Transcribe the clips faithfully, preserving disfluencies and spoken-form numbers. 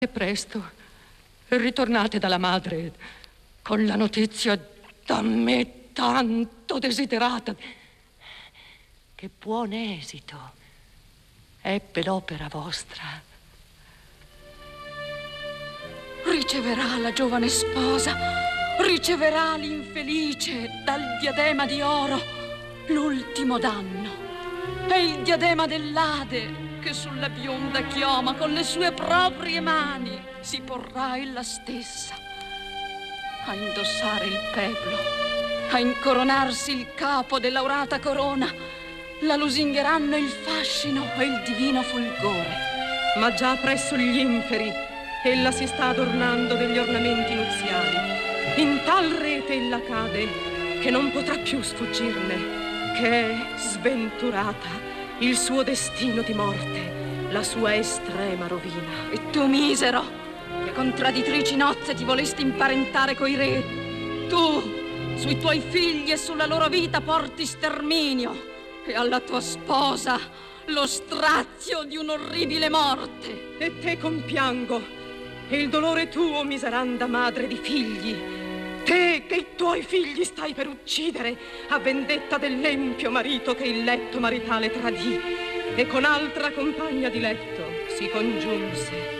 E presto ritornate dalla madre con la notizia da me tanto desiderata che buon esito ebbe l'opera vostra. Riceverà la giovane sposa, riceverà l'infelice dal diadema di oro l'ultimo danno. È il diadema dell'Ade che sulla bionda chioma con le sue proprie mani si porrà ella stessa a indossare il peblo, a incoronarsi il capo dell'aurata corona. La lusingheranno il fascino e il divino fulgore. Ma già presso gli inferi ella si sta adornando degli ornamenti nuziali. In tal rete ella cade che non potrà più sfuggirne, che è sventurata il suo destino di morte, la sua estrema rovina. E tu, misero, che con traditrici nozze ti volesti imparentare coi re, tu sui tuoi figli e sulla loro vita porti sterminio, e alla tua sposa lo strazio di un'orribile morte. E te compiango, e il dolore tuo, miseranda madre di figli, te che i tuoi figli stai per uccidere a vendetta dell'empio marito che il letto maritale tradì e con altra compagna di letto si congiunse.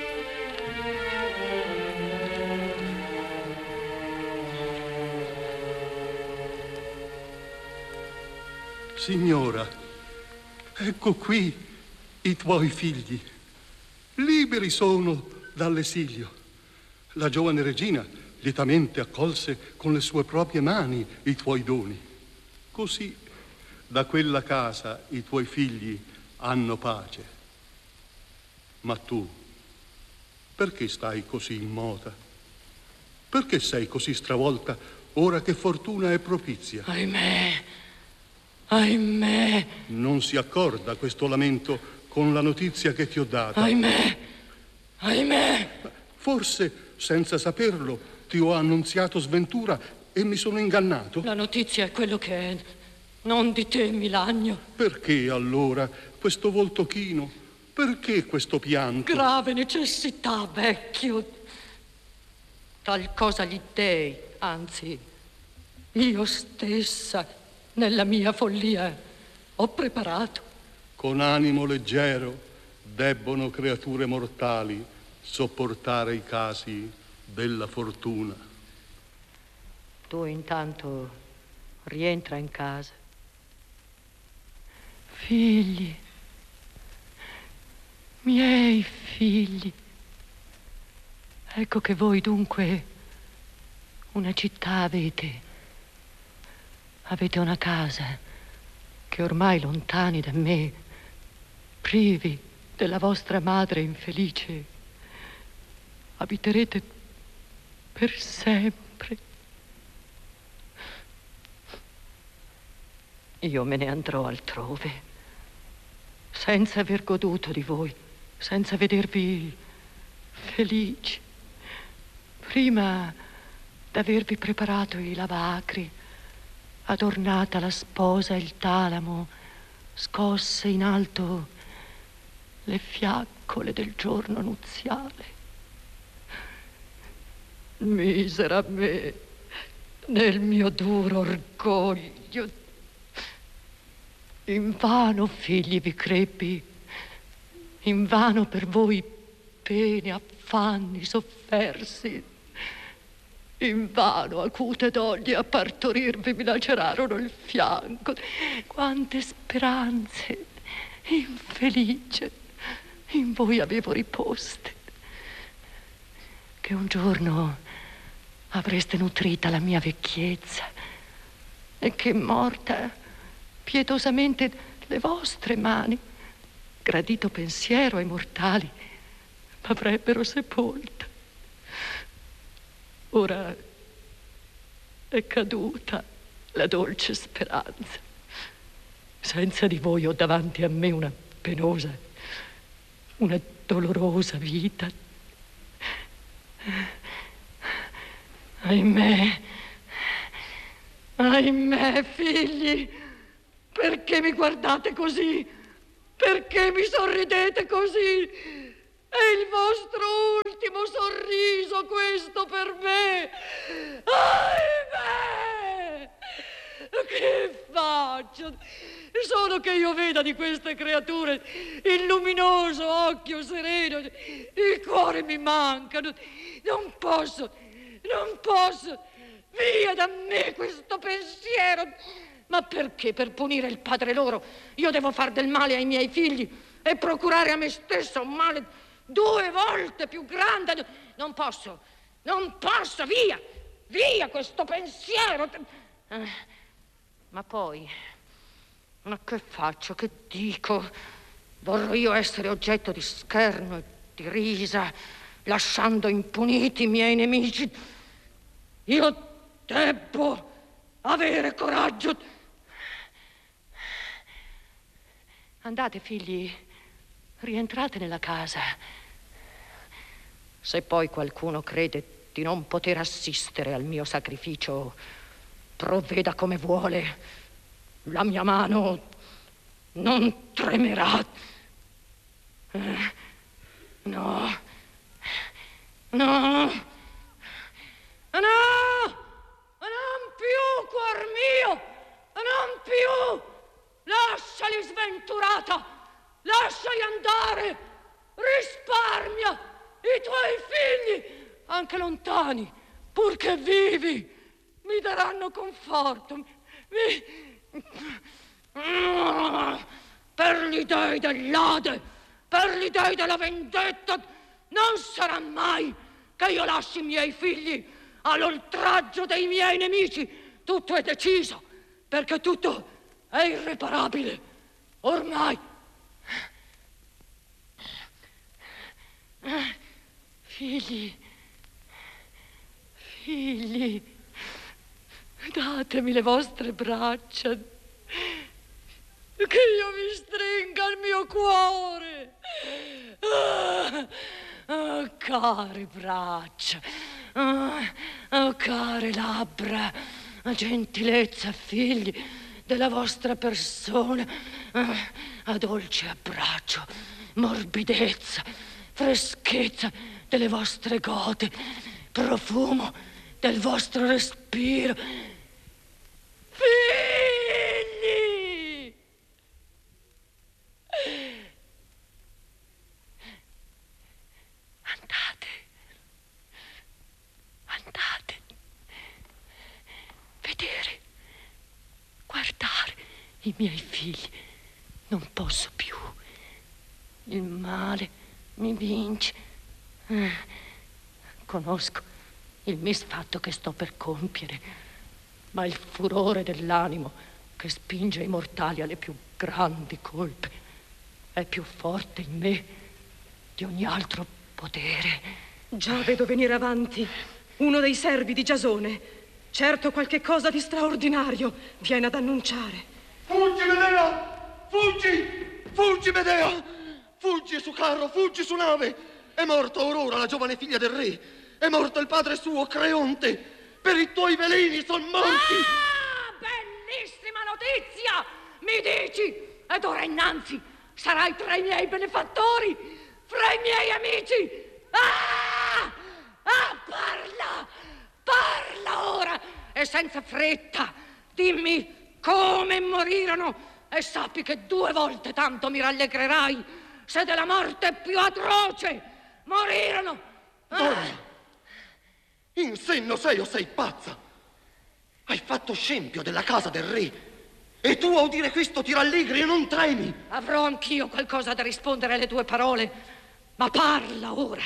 Signora, ecco qui i tuoi figli. Liberi sono dall'esilio. La giovane regina lietamente accolse con le sue proprie mani i tuoi doni. Così da quella casa i tuoi figli hanno pace. Ma tu, perché stai così immota? Perché sei così stravolta ora che fortuna è propizia? Ahimè! Ahimè! Non si accorda questo lamento con la notizia che ti ho data. Ahimè! Ahimè! Forse, senza saperlo, ti ho annunziato sventura e mi sono ingannato? La notizia è quello che è. Non di te mi lagno. Perché allora questo volto chino? Perché questo pianto? Grave necessità, vecchio. Tal cosa gli dei, anzi, io stessa, nella mia follia, ho preparato. Con animo leggero debbono creature mortali sopportare i casi della fortuna. Tu intanto rientra in casa. Figli, miei figli, ecco che voi dunque una città avete. Avete una casa che ormai lontani da me, privi della vostra madre infelice, abiterete per sempre. Io me ne andrò altrove, senza aver goduto di voi, senza vedervi felici, prima d'avervi preparato i lavacri, adornata la sposa e il talamo, scosse in alto le fiaccole del giorno nuziale. Misera me, nel mio duro orgoglio. Invano, figli, vi crebbi, invano per voi pene, affanni, soffersi. Invano acute doglie a partorirvi mi lacerarono il fianco. Quante speranze infelice in voi avevo riposte, che un giorno avreste nutrita la mia vecchiezza e che morta pietosamente le vostre mani, gradito pensiero ai mortali, m'avrebbero sepolta. Ora è caduta la dolce speranza. Senza di voi ho davanti a me una penosa, una dolorosa vita. Ahimè, ahimè, figli, perché mi guardate così? Perché mi sorridete così? È il vostro ultimo sorriso questo per me. Ahimè! Che faccio? Solo che io veda di queste creature il luminoso occhio sereno, il cuore mi mancano. Non posso, non posso. Via da me questo pensiero. Ma perché per punire il padre loro io devo far del male ai miei figli e procurare a me stessa un male due volte più grande? Non posso, non posso, via, via questo pensiero. Eh, ma poi, ma che faccio, che dico? Vorrò io essere oggetto di scherno e di risa, lasciando impuniti i miei nemici? Io debbo avere coraggio. Andate, figli, rientrate nella casa. Se poi qualcuno crede di non poter assistere al mio sacrificio, provveda come vuole. La mia mano non tremerà. Eh, no, no, no, non più, cuor mio, non più. Lasciali, sventurata, lasciali andare, risparmia i tuoi figli, anche lontani, purché vivi, mi daranno conforto, mi... Per gli dei dell'Ade, per gli dei della vendetta, non sarà mai che io lasci i miei figli all'oltraggio dei miei nemici. Tutto è deciso, perché tutto è irreparabile, ormai. Figli, figli, datemi le vostre braccia, che io vi stringa il mio cuore. Ah, oh, care braccia, oh, oh, care labbra, gentilezza, figli della vostra persona, a dolce abbraccio, morbidezza, freschezza delle vostre gote, profumo del vostro respiro. Figli! Andate, andate, vedere, guardare i miei figli. Non posso più. Il male mi vince. Eh, conosco il misfatto che sto per compiere, ma il furore dell'animo che spinge i mortali alle più grandi colpe è più forte in me di ogni altro potere. Già vedo venire avanti uno dei servi di Giasone. Certo qualche cosa di straordinario viene ad annunciare. Fuggi, Medea! Fuggi! Fuggi, Medea! Fuggi su carro, fuggi su nave! È morta Aurora, la giovane figlia del re. È morto il padre suo, Creonte. Per i tuoi veleni son morti. Ah, bellissima notizia! Mi dici? Ed ora innanzi sarai tra i miei benefattori, fra i miei amici. Ah! Ah, parla! Parla ora e senza fretta. Dimmi come morirono e sappi che due volte tanto mi rallegrerai se della morte più atroce morirono. Donna, in senno sei o sei pazza? Hai fatto scempio della casa del re e tu a udire questo ti rallegri e non tremi. Avrò anch'io qualcosa da rispondere alle tue parole, ma parla ora.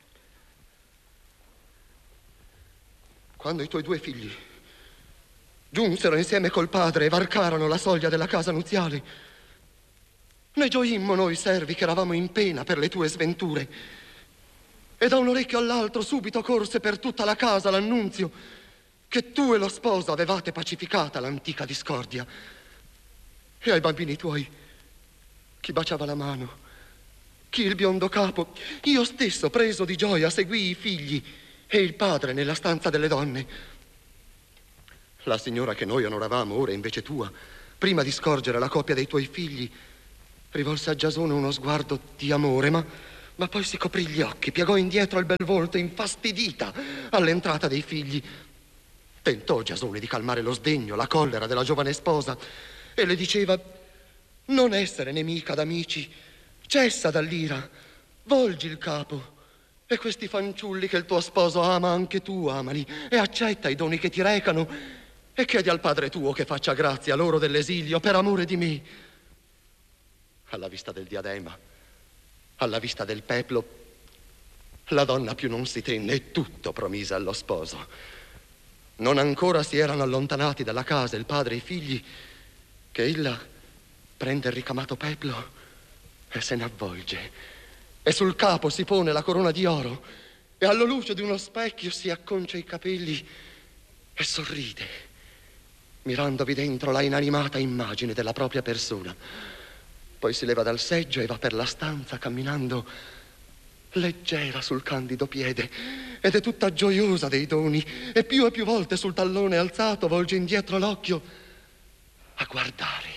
Quando i tuoi due figli giunsero insieme col padre e varcarono la soglia della casa nuziale, ne gioimmo noi servi che eravamo in pena per le tue sventure. E da un orecchio all'altro subito corse per tutta la casa l'annunzio che tu e lo sposo avevate pacificata l'antica discordia. E ai bambini tuoi chi baciava la mano, chi il biondo capo. Io stesso, preso di gioia, seguii i figli e il padre nella stanza delle donne. La signora che noi onoravamo ora invece tua, prima di scorgere la coppia dei tuoi figli, rivolse a Giasone uno sguardo di amore, ma Ma poi si coprì gli occhi, piegò indietro il bel volto, infastidita all'entrata dei figli. Tentò Giasone di calmare lo sdegno, la collera della giovane sposa e le diceva: non essere nemica d'amici, cessa dall'ira, volgi il capo. E questi fanciulli che il tuo sposo ama, anche tu amali, e accetta i doni che ti recano, e chiedi al padre tuo che faccia grazia loro dell'esilio per amore di me. Alla vista del diadema, alla vista del peplo, la donna più non si tenne e tutto promise allo sposo. Non ancora si erano allontanati dalla casa il padre e i figli, che ella prende il ricamato peplo e se ne avvolge. E sul capo si pone la corona di oro e alla luce di uno specchio si acconcia i capelli e sorride, mirandovi dentro la inanimata immagine della propria persona. Poi si leva dal seggio e va per la stanza camminando leggera sul candido piede ed è tutta gioiosa dei doni e più e più volte sul tallone alzato volge indietro l'occhio a guardare.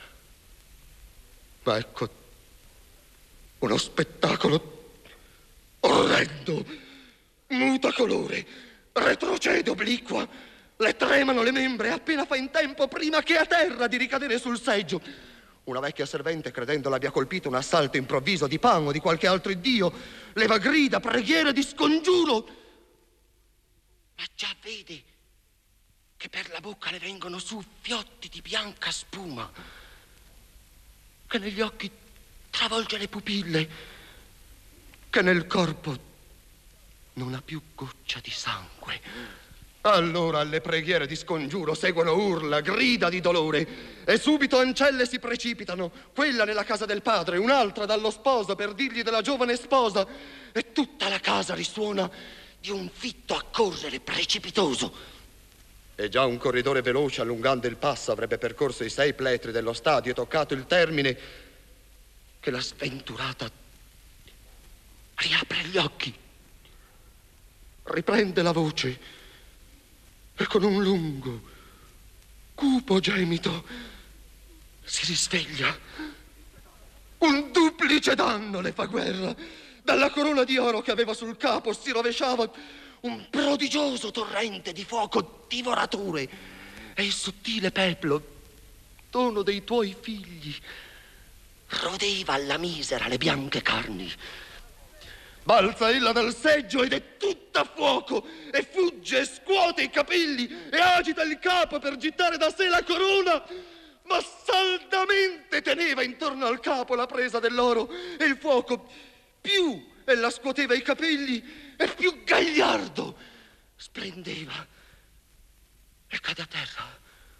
Ma ecco uno spettacolo orrendo, muta colore, retrocede obliqua, le tremano le membra e appena fa in tempo prima che a terra di ricadere sul seggio. Una vecchia servente, credendo l'abbia colpito un assalto improvviso di Pan o di qualche altro iddio, leva grida, preghiere di scongiuro, ma già vede che per la bocca le vengono su fiotti di bianca spuma, che negli occhi travolge le pupille, che nel corpo non ha più goccia di sangue. Allora alle preghiere di scongiuro seguono urla, grida di dolore e subito ancelle si precipitano, quella nella casa del padre, un'altra dallo sposo per dirgli della giovane sposa, e tutta la casa risuona di un fitto accorrere precipitoso. E già un corridore veloce allungando il passo avrebbe percorso i sei pletri dello stadio e toccato il termine, che la sventurata riapre gli occhi, riprende la voce e con un lungo, cupo gemito si risveglia. Un duplice danno le fa guerra. Dalla corona di oro che aveva sul capo si rovesciava un prodigioso torrente di fuoco divoratore e il sottile peplo, dono dei tuoi figli, rodeva alla misera le bianche carni. Balza ella dal seggio ed è tutta a fuoco e fugge e scuote i capelli e agita il capo per gittare da sé la corona, ma saldamente teneva intorno al capo la presa dell'oro e il fuoco più ella scuoteva i capelli e più gagliardo splendeva e cade a terra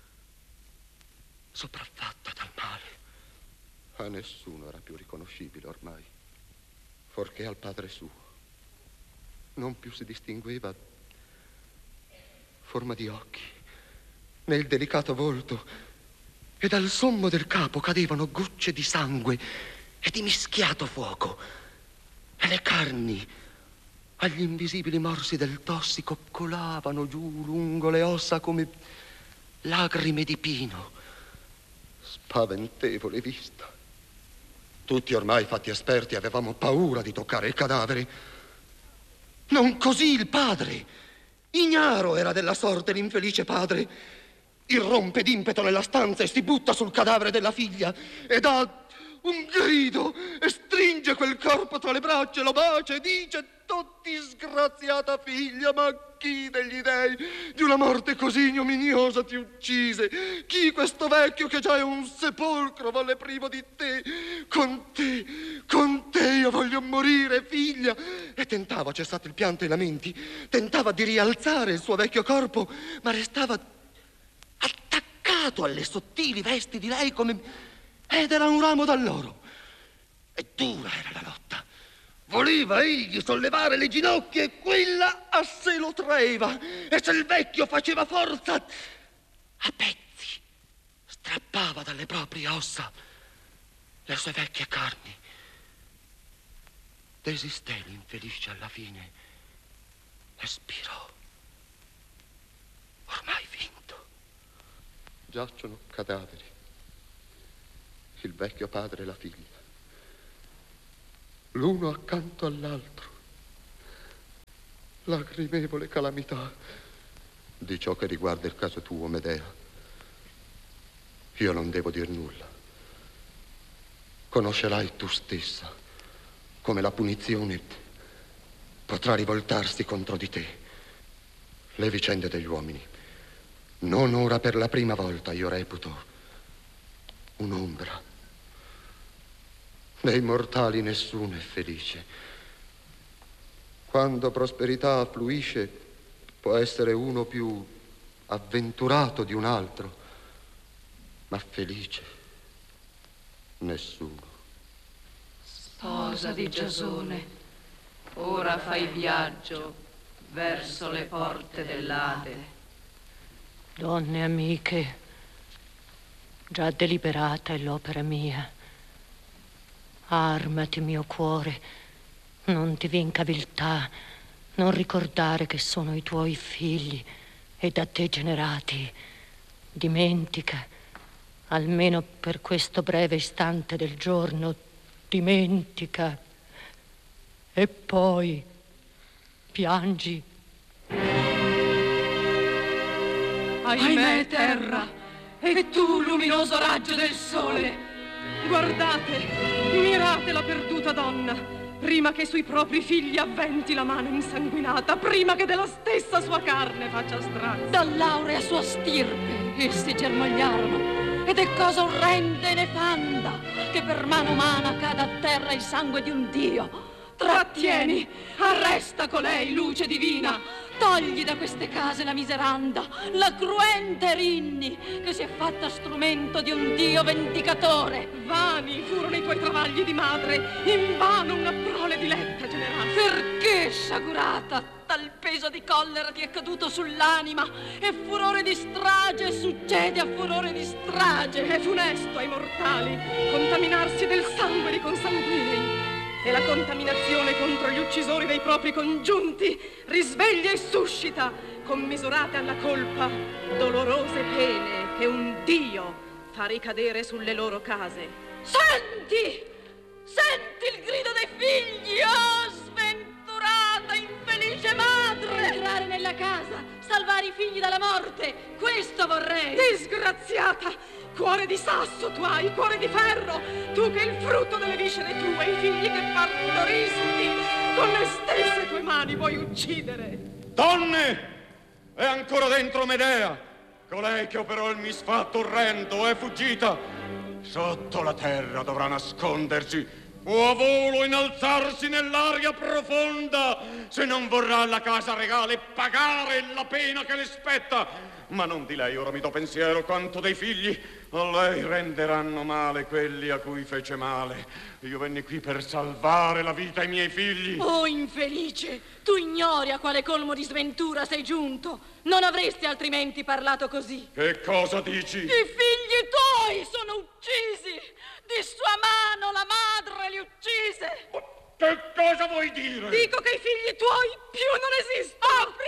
sopraffatta dal male. A nessuno era più riconoscibile ormai, fuorché al padre suo. Non più si distingueva forma di occhi, né il delicato volto, e dal sommo del capo cadevano gocce di sangue e di mischiato fuoco, e le carni, agli invisibili morsi del tossico, colavano giù lungo le ossa come lagrime di pino. Spaventevole vista. Tutti ormai fatti esperti avevamo paura di toccare il cadavere. Non così il padre. Ignaro era della sorte l'infelice padre. Irrompe d'impeto nella stanza e si butta sul cadavere della figlia e dà un grido e stringe quel corpo tra le braccia, lo bacia e dice: «Oh, disgraziata figlia, ma chi degli dei di una morte così ignominiosa ti uccise? Chi questo vecchio che già è un sepolcro volle privo di te? Con te, con te io voglio morire, figlia!» E tentava, cessato il pianto e i lamenti, tentava di rialzare il suo vecchio corpo, ma restava attaccato alle sottili vesti di lei come... ed era un ramo d'alloro. E dura era la lotta. Voleva egli sollevare le ginocchia e quella a sé lo traeva. E se il vecchio faceva forza, a pezzi strappava dalle proprie ossa le sue vecchie carni. Desisté l'infelice alla fine e spirò. Ormai vinto. Giacciono cadaveri. Il vecchio padre e la figlia. l'uno accanto all'altro, lacrimevole calamità di ciò che riguarda il caso tuo, Medea. Io non devo dir nulla. Conoscerai tu stessa come la punizione potrà rivoltarsi contro di te. Le vicende degli uomini, non ora per la prima volta, io reputo un'ombra. Dei mortali nessuno è felice. Quando prosperità affluisce, può essere uno più avventurato di un altro, ma felice nessuno. Sposa di Giasone, ora fai viaggio verso le porte dell'Ade. Donne amiche, già deliberata è l'opera mia. Armati, mio cuore, non ti vinca viltà, non ricordare che sono i tuoi figli e da te generati. Dimentica, almeno per questo breve istante del giorno, dimentica. E poi piangi. Ahimè, terra, e tu, luminoso raggio del sole, guardate, mirate la perduta donna, prima che sui propri figli avventi la mano insanguinata, prima che della stessa sua carne faccia strazio. Dall'aurea sua stirpe essi germogliarono, ed è cosa orrenda e nefanda che per mano umana cada a terra il sangue di un dio. Trattieni, arresta colei, luce divina, togli da queste case la miseranda, la cruente Rinni, che si è fatta strumento di un dio vendicatore. Vani furono i tuoi travagli di madre, invano una prole diletta generata. Perché, sciagurata, tal peso di collera ti è caduto sull'anima, e furore di strage succede a furore di strage? È funesto ai mortali contaminarsi del sangue di consanguinei, e la contaminazione contro gli uccisori dei propri congiunti risveglia e suscita, commisurate alla colpa, dolorose pene che un dio fa ricadere sulle loro case. Senti! Senti il grido dei figli, oh sventurata, infelice madre! Entrare nella casa, salvare i figli dalla morte, questo vorrei! Disgraziata! Cuore di sasso tu hai, cuore di ferro, tu che il frutto delle viscere tue, i figli che partoristi, con le stesse tue mani vuoi uccidere. Donne! È ancora dentro Medea, colei che operò il misfatto orrendo, è fuggita. Sotto la terra dovrà nascondersi o a volo innalzarsi nell'aria profonda, se non vorrà alla casa regale pagare la pena che le spetta. Ma non di lei ora mi do pensiero quanto dei figli. A lei renderanno male quelli a cui fece male. Io venni qui per salvare la vita ai miei figli. Oh infelice, tu ignori a quale colmo di sventura sei giunto. Non avresti altrimenti parlato così. Che cosa dici? I figli tuoi sono uccisi. Di sua mano la madre li uccise. Che cosa vuoi dire? Dico che i figli tuoi più non esistono. Apri